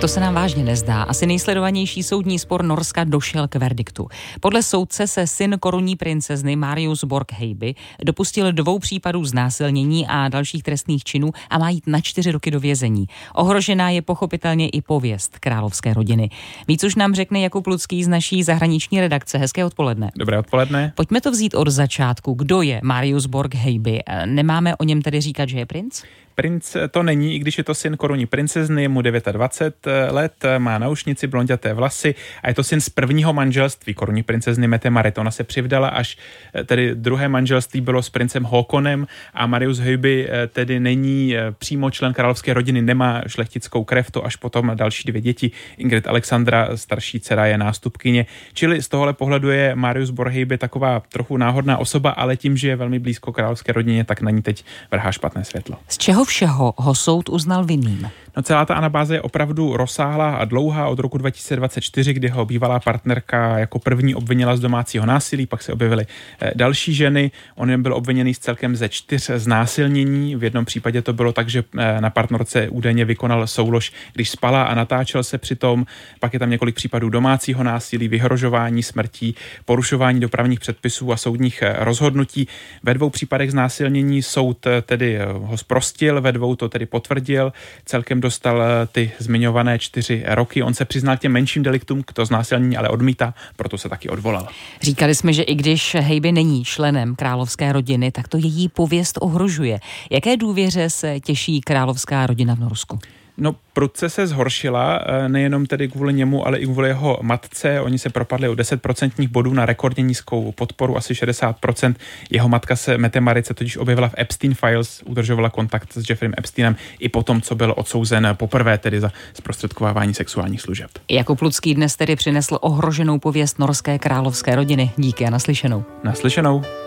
To se nám vážně nezdá. Asi nejsledovanější soudní spor Norska došel k verdiktu. Podle soudce se syn korunní princezny Marius Borg-Heiby dopustil 2 případů znásilnění a dalších trestných činů a má jít na 4 roky do vězení. Ohrožená je pochopitelně i pověst královské rodiny. Víc už nám řekne Jakub Lucký z naší zahraniční redakce. Hezké odpoledne. Dobré odpoledne. Pojďme to vzít od začátku. Kdo je Marius Borg-Heiby? Nemáme o něm tedy říkat, že je princ? Princ to není, i když je to syn korunní princezny, je mu 29 let, má náušnici, blonďaté vlasy a je to syn z prvního manželství korunní princezny Mette-Marit. Ona se přivdala, až tedy druhé manželství bylo s princem Håkonem a Marius Heiby tedy není přímo člen královské rodiny, nemá šlechtickou krev, to až potom další 2 děti. Ingrid Alexandra, starší dcera, je nástupkyně. Čili z tohohle pohledu je Marius Borg-Heiby taková trochu náhodná osoba, ale tím, že je velmi blízko královské rodině, tak na ní teď vrhá špatné světlo. Z čeho všeho ho soud uznal vinným? No, celá ta anabáze je opravdu rozsáhlá a dlouhá od roku 2024, kdy ho bývalá partnerka jako první obvinila z domácího násilí, pak se objevily další ženy. On byl obviněný z celkem ze 4 znásilnění. V jednom případě to bylo tak, že na partnerce údajně vykonal soulož, když spala a natáčel se přitom. Pak je tam několik případů domácího násilí, vyhrožování smrtí, porušování dopravních předpisů a soudních rozhodnutí. Ve 2 případech znásilnění soud tedy ho zprostil, ve 2 to tedy potvrdil. Celkem dostal ty zmiňované 4 roky. On se přiznal k těm menším deliktům, k to znásilnění, ale odmítá, proto se taky odvolal. Říkali jsme, že i když Heiby není členem královské rodiny, tak to její pověst ohrožuje. Jaké důvěře se těší královská rodina v Norsku? No, prudce se zhoršila, nejenom tedy kvůli němu, ale i kvůli jeho matce. Oni se propadli o 10% bodů na rekordně nízkou podporu, asi 60%. Jeho matka se Mette-Marit se totiž objevila v Epstein Files, udržovala kontakt s Jeffreyem Epsteinem i potom, co byl odsouzen poprvé tedy za zprostředkovávání sexuálních služeb. Jakub Lucký dnes tedy přinesl ohroženou pověst norské královské rodiny. Díky a naslyšenou. Naslyšenou.